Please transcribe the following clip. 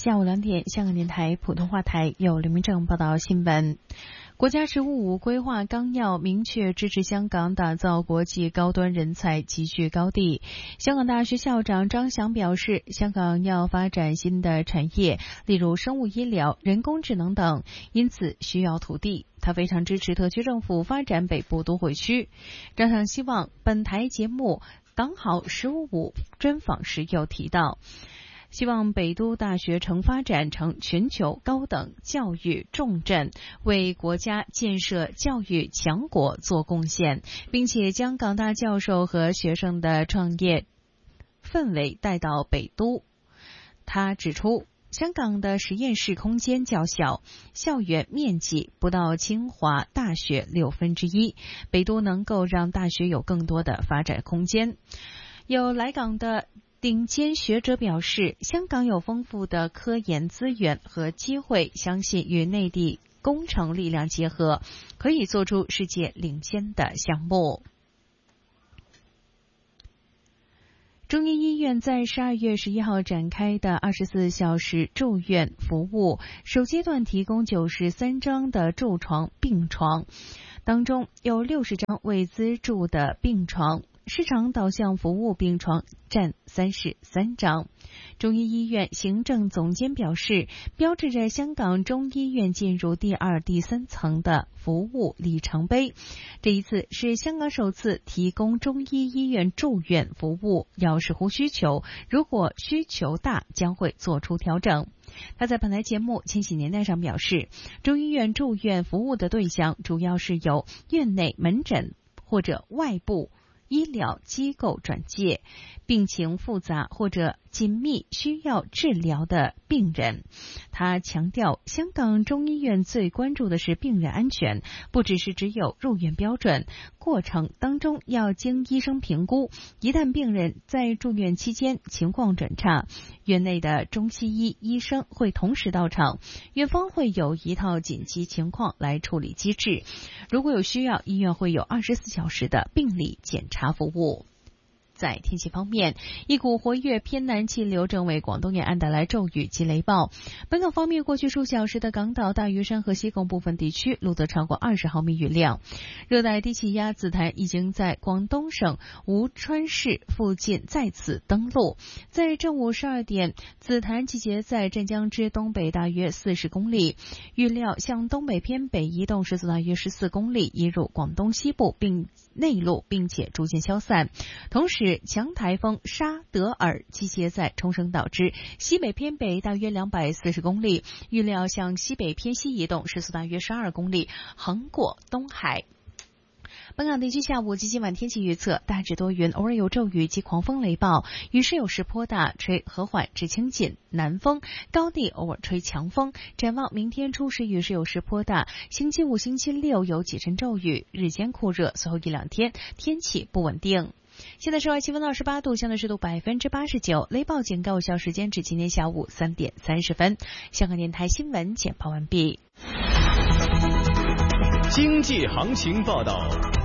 下午2点，香港电台普通话台有刘明正报道新闻。国家“十五五”规划纲要明确支持香港打造国际高端人才集聚高地。香港大学校长张翔表示，香港要发展新的产业，例如生物医疗、人工智能等，因此需要土地。他非常支持特区政府发展北部都会区。张翔希望本台节目刚好“15/5”专访时有提到，希望北都大学城发展成全球高等教育重镇，为国家建设教育强国做贡献，并且将港大教授和学生的创业氛围带到北都。他指出，香港的实验室空间较小，校园面积不到清华大学1/6，北都能够让大学有更多的发展空间。有来港的顶尖学者表示，香港有丰富的科研资源和机会，相信与内地工程力量结合，可以做出世界领先的项目。中医医院在12月11号展开的24小时住院服务，首阶段提供93张的住床病床，当中有60张为资助的病床，市场导向服务病床占33张。中医医院行政总监表示，标志着香港中医院进入第2、第3层的服务里程碑。这一次是香港首次提供中医医院住院服务，要视乎需求，如果需求大，将会做出调整。他在本台节目《千禧年代》上表示，中医院住院服务的对象主要是由院内门诊或者外部医疗机构转介，病情复杂或者紧密需要治疗的病人。他强调，香港中医院最关注的是病人安全，不只是只有入院标准，过程当中要经医生评估，一旦病人在住院期间情况转差，院内的中西医医生会同时到场，院方会有一套紧急情况来处理机制。如果有需要，医院会有24小时的病理检查服务。在天气方面，一股活跃偏南气流正为广东沿岸带来骤雨及雷暴。本港方面，过去数小时的港岛、大屿山和西贡部分地区录得超过20毫米雨量。热带低气压紫檀已经在广东省吴川市附近再次登陆。在正午12点，紫檀集结在镇江之东北大约40公里，预料向东北偏北移动，时速大约14公里，移入广东西部并内陆，并且逐渐消散。同时，强台风沙德尔集结在冲绳岛之西北偏北大约240公里，预料向西北偏西移动，时速大约12公里，横过东海。本港地区下午及今晚天气预测，大致多云，偶尔有骤雨及狂风雷暴，雨势有时颇大，吹和缓至清劲南风，高地偶尔吹强风。展望明天初时雨势有时颇大，星期五、星期六有几阵骤雨，日间酷热，随后1-2天天气不稳定。现在室外气温28度，相对湿度89%，雷暴警告有效时间至今天下午3点30分。香港电台新闻简报完毕。 经济行情报道。